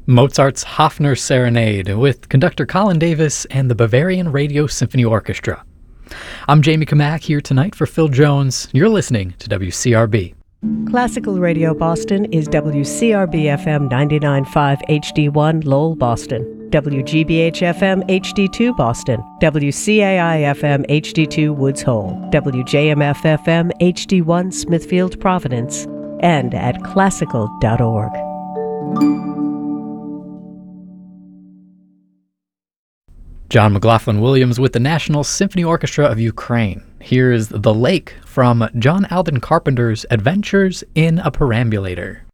Mozart's Hofner Serenade with conductor Colin Davis and the Bavarian Radio Symphony Orchestra. I'm Jamie Kamak here tonight for Phil Jones. You're listening to WCRB. Classical Radio Boston is WCRB-FM 99.5 HD1 Lowell, Boston, WGBH-FM HD2 Boston, WCAI-FM HD2 Woods Hole, WJMF-FM HD1 Smithfield, Providence, and at classical.org. John McLaughlin-Williams with the National Symphony Orchestra of Ukraine. Here is The Lake from John Alden Carpenter's Adventures in a Perambulator.